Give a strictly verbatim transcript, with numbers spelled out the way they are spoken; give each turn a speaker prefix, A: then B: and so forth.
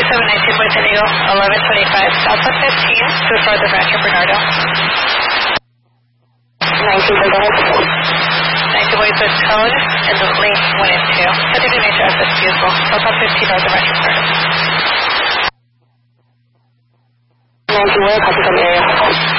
A: seven nineteen with Indigo, eleven twenty-five, Southwest fifteen, to the farther Rancho Bernardo.
B: nineteen, go ahead.
A: nineteen with the code, and the link one and two. Continue nature S S P as well. Southwest fifteen, north of Rancho Bernardo.
B: nineteen, where, copy from area.